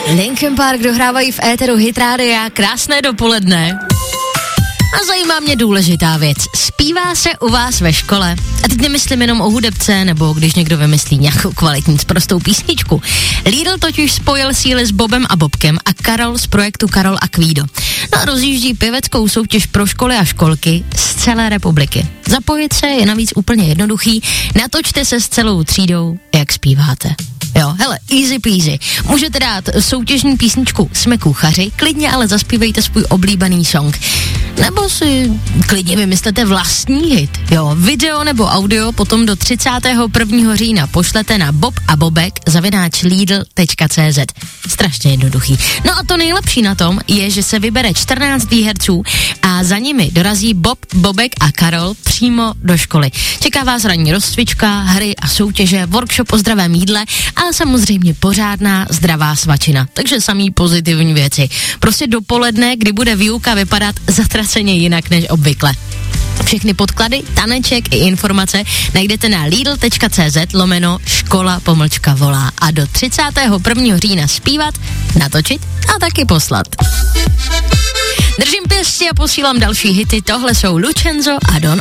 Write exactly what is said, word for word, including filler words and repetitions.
Linkin Park dohrávají v éteru Hit Rádia. Krásné dopoledne. A zajímá mě důležitá věc. Zpívá se u vás ve škole? A teď nemyslím jenom o hudebce, nebo když někdo vymyslí nějakou kvalitní prostou písničku. Lidl totiž spojil síly s Bobem a Bobkem a Karol z projektu Karol a Kvído. No a rozjíždí pěveckou soutěž pro školy a školky z celé republiky. Zapojit se je navíc úplně jednoduchý. Natočte se s celou třídou, jak zpíváte. Jo, hele, easy peasy. Můžete dát soutěžní písničku Jsme kuchaři, klidně ale zaspívejte svůj oblíbený song. Nebo si klidně vymyslete vlastní hit. Jo, video nebo audio potom do třicátého prvního října pošlete na bob a bobek zavináč lidl tečka cé zet. Strašně jednoduchý. No a to nejlepší na tom je, že se vybere čtrnáct výherců a za nimi dorazí Bob, Bobek a Karol přímo do školy. Čeká vás ranní rozcvička, hry a soutěže, workshop o zdravém jídle a samozřejmě pořádná zdravá svačina. Takže samý pozitivní věci. Prostě dopoledne, kdy bude výuka vypadat zatraceně jinak než obvykle. Všechny podklady, taneček i informace najdete na lidl tečka cé zet lomeno škola pomlčka volá a do třicátého prvního října zpívat, natočit a taky poslat. Držím pěstí a posílám další hity. Tohle jsou Lucenzo a Don